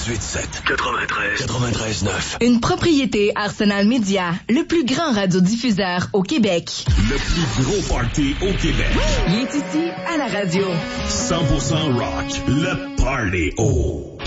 93.9. Une propriété Arsenal Média, le plus grand radiodiffuseur au Québec. Le plus gros party au Québec. Il est ici à la radio. 100% rock, le Party O.